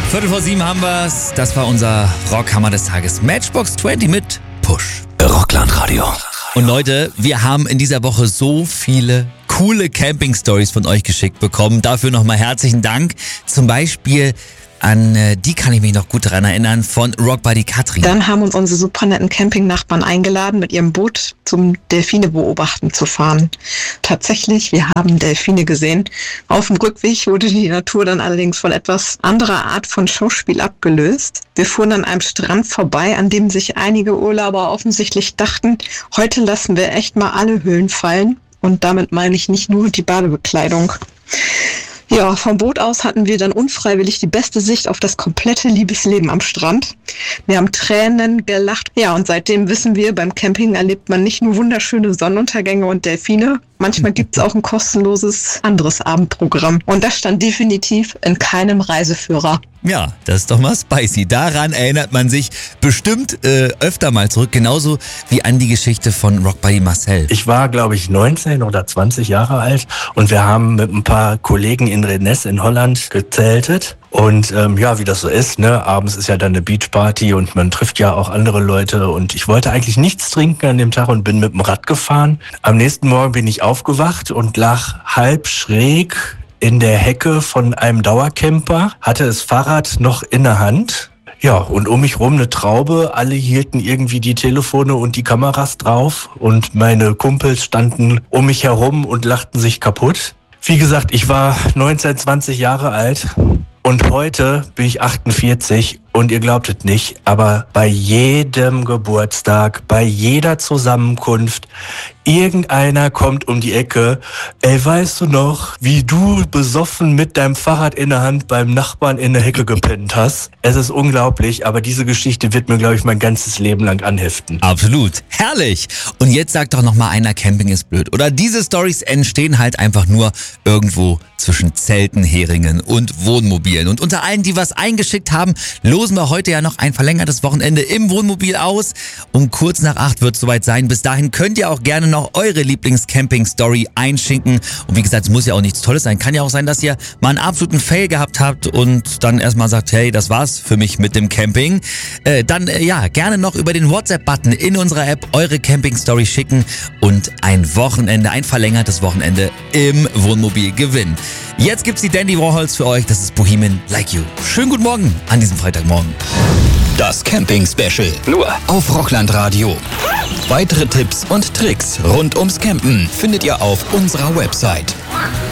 7:15 haben wir's. Das war unser Rockhammer des Tages. Matchbox 20 mit Push. Rockland-Radio. Und Leute, wir haben in dieser Woche so viele coole Camping-Stories von euch geschickt bekommen. Dafür nochmal herzlichen Dank. Zum Beispiel an die kann ich mich noch gut daran erinnern, von Rockbuddy Katrin. Dann haben uns unsere super netten Campingnachbarn eingeladen, mit ihrem Boot zum Delfine beobachten zu fahren. Tatsächlich, wir haben Delfine gesehen. Auf dem Rückweg wurde die Natur dann allerdings von etwas anderer Art von Schauspiel abgelöst. Wir fuhren an einem Strand vorbei, an dem sich einige Urlauber offensichtlich dachten, heute lassen wir echt mal alle Hüllen fallen. Und damit meine ich nicht nur die Badebekleidung. Ja, vom Boot aus hatten wir dann unfreiwillig die beste Sicht auf das komplette Liebesleben am Strand. Wir haben Tränen gelacht. Ja, und seitdem wissen wir, beim Camping erlebt man nicht nur wunderschöne Sonnenuntergänge und Delfine. Manchmal gibt es auch ein kostenloses anderes Abendprogramm. Und das stand definitiv in keinem Reiseführer. Ja, das ist doch mal spicy. Daran erinnert man sich bestimmt öfter mal zurück. Genauso wie an die Geschichte von Rockbuddy Marcel. Ich war, glaube ich, 19 oder 20 Jahre alt und wir haben mit ein paar Kollegen in Rennes in Holland gezeltet. Und wie das so ist, ne, abends ist ja dann eine Beachparty und man trifft ja auch andere Leute. Und ich wollte eigentlich nichts trinken an dem Tag und bin mit dem Rad gefahren. Am nächsten Morgen bin ich aufgewacht und lag halb schräg in der Hecke von einem Dauercamper, hatte das Fahrrad noch in der Hand. Ja, und um mich rum eine Traube, alle hielten irgendwie die Telefone und die Kameras drauf und meine Kumpels standen um mich herum und lachten sich kaputt. Wie gesagt, ich war 19, 20 Jahre alt und heute bin ich 48 und ihr glaubt es nicht, aber bei jedem Geburtstag, bei jeder Zusammenkunft, irgendeiner kommt um die Ecke. Ey, weißt du noch, wie du besoffen mit deinem Fahrrad in der Hand beim Nachbarn in der Hecke gepennt hast? Es ist unglaublich, aber diese Geschichte wird mir, glaube ich, mein ganzes Leben lang anheften. Absolut. Herrlich. Und jetzt sagt doch noch mal einer, Camping ist blöd. Oder diese Storys entstehen halt einfach nur irgendwo zwischen Zelten, Heringen und Wohnmobilen. Und unter allen, die was eingeschickt haben, losen wir heute ja noch ein verlängertes Wochenende im Wohnmobil aus. Um kurz nach 8 wird es soweit sein. Bis dahin könnt ihr auch gerne noch eure Lieblings-Camping-Story einschicken. Und wie gesagt, es muss ja auch nichts Tolles sein. Kann ja auch sein, dass ihr mal einen absoluten Fail gehabt habt und dann erstmal sagt, hey, das war's für mich mit dem Camping. Dann gerne noch über den WhatsApp-Button in unserer App eure Camping-Story schicken und ein verlängertes Wochenende im Wohnmobil gewinnen. Jetzt gibt's die Dandy Warhols für euch. Das ist Bohemian Like You. Schönen guten Morgen an diesem Freitagmorgen. Das Camping-Special. Nur auf Rockland-Radio. Weitere Tipps und Tricks rund ums Campen findet ihr auf unserer Website.